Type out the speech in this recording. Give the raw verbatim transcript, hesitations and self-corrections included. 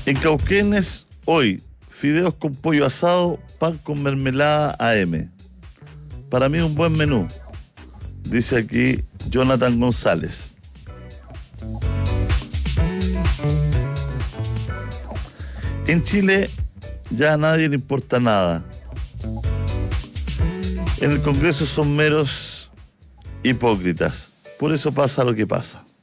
En Cauquenes, hoy, fideos con pollo asado, pan con mermelada A M. Para mí un buen menú, dice aquí Jonathan González. En Chile ya a nadie le importa nada. En el Congreso son meros hipócritas. Por eso pasa lo que pasa.